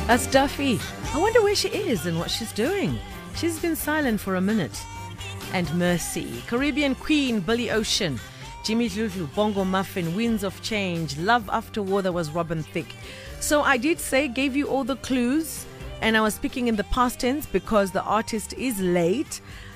That's Duffy. I wonder where she is and what she's doing. She's been silent for a minute. And Mercy, Caribbean Queen, Billy Ocean, Jimmy Lulu, Bongo Muffin, Winds of Change, Love After War, that was Robin Thicke. So I did say, gave you all the clues, and I was speaking in the past tense because the artist is late.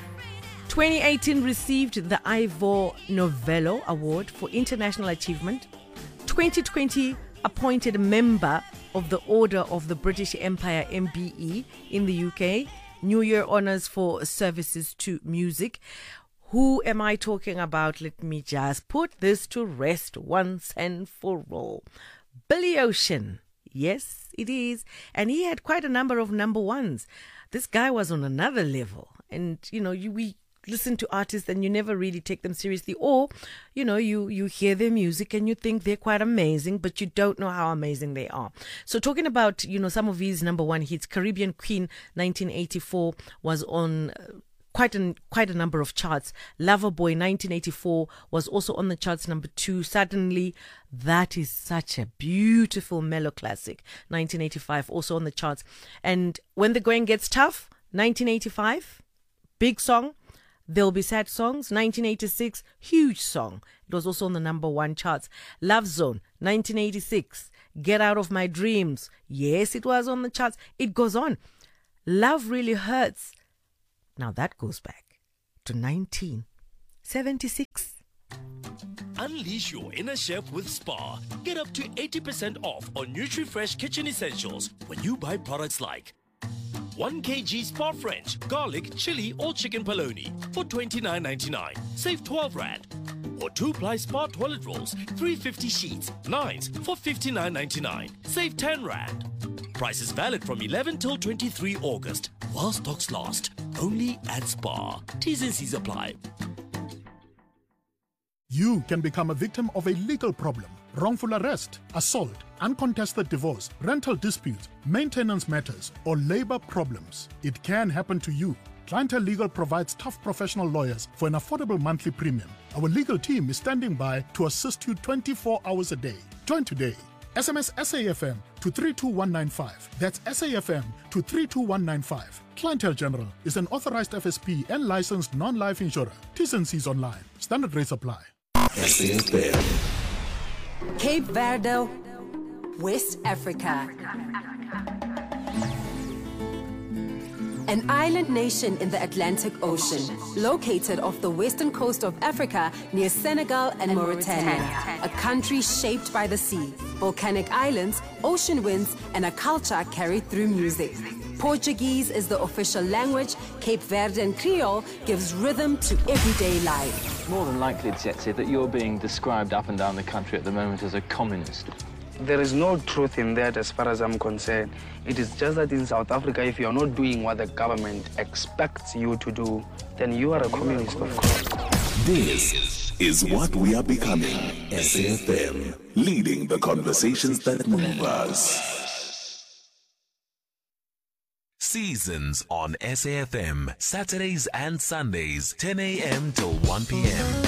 2018 received the Ivor Novello Award for International Achievement. 2020 appointed a member of the Order of the British Empire, MBE, in the UK. New Year honours for services to music. Who am I talking about? Let me just put this to rest once and for all. Billy Ocean. Yes, it is. And he had quite a number of number ones. This guy was on another level. And, we listen to artists and you never really take them seriously. Or, you hear their music and you think they're quite amazing, but you don't know how amazing they are. So talking about, some of his number one hits, Caribbean Queen, 1984, was on quite a number of charts. Loverboy, 1984, was also on the charts, number 2. Suddenly, that is such a beautiful mellow classic. 1985, also on the charts. And When the Going Gets Tough, 1985, big song. There'll Be Sad Songs, 1986, huge song. It was also on the number 1 charts. Love Zone, 1986, Get Out of My Dreams. Yes, it was on the charts. It goes on. Love Really Hurts. Now that goes back to 1976. Unleash your inner chef with Spar. Get up to 80% off on NutriFresh kitchen essentials when you buy products like 1 kg Spar French, garlic, chili or chicken polony for $29.99. Save 12 Rand. Or 2-ply Spar toilet rolls, 350 sheets, 9s for $59.99. Save 10 Rand. Price is valid from 11 till 23 August. While stocks last. Only at Spar. T's and C's apply. You can become a victim of a legal problem. Wrongful arrest, assault, uncontested divorce, rental disputes, maintenance matters, or labor problems. It can happen to you. Clientele Legal provides tough professional lawyers for an affordable monthly premium. Our legal team is standing by to assist you 24 hours a day. Join today. SMS SAFM to 32195. That's SAFM to 32195. Clientele General is an authorized FSP and licensed non-life insurer. T's and C's online. Standard rates apply. SAFM. Cape Verde, West Africa. An island nation in the Atlantic Ocean, located off the western coast of Africa near Senegal and Mauritania. A country shaped by the sea, volcanic islands, ocean winds, and a culture carried through music. Portuguese is the official language. Cape Verdean Creole gives rhythm to everyday life. More than likely, Tsetse, that you're being described up and down the country at the moment as a communist. There is no truth in that as far as I'm concerned. It is just that in South Africa, if you're not doing what the government expects you to do, then you are a communist, of course. This is what we are becoming. SAFM, leading the conversations that move us. Seasons on SAFM, Saturdays and Sundays, 10 a.m. till 1 p.m.